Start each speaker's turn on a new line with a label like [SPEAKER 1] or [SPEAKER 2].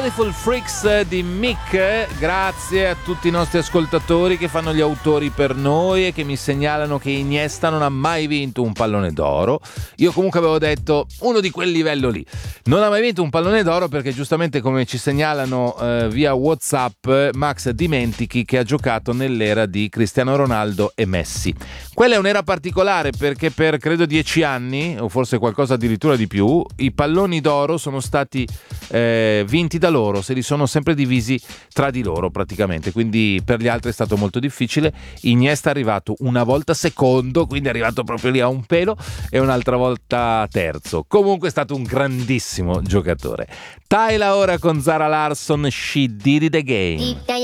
[SPEAKER 1] Beautiful Freaks di Mick. Grazie a tutti i nostri ascoltatori che fanno gli autori per noi e che mi segnalano che Iniesta non ha mai vinto un pallone d'oro. Io comunque avevo detto uno di quel livello lì. Non ha mai vinto un pallone d'oro perché giustamente, come ci segnalano via WhatsApp, Max dimentichi che ha giocato nell'era di Cristiano Ronaldo e Messi. Quella è un'era particolare perché per credo 10 anni o forse qualcosa addirittura di più i palloni d'oro sono stati vinti da loro, se li sono sempre divisi tra di loro praticamente, quindi per gli altri è stato molto difficile. Iniesta è arrivato una volta secondo, quindi è arrivato proprio lì a un pelo, e un'altra volta terzo. Comunque è stato un grandissimo giocatore. Tyla ora con Zara Larsson, She Did It Again.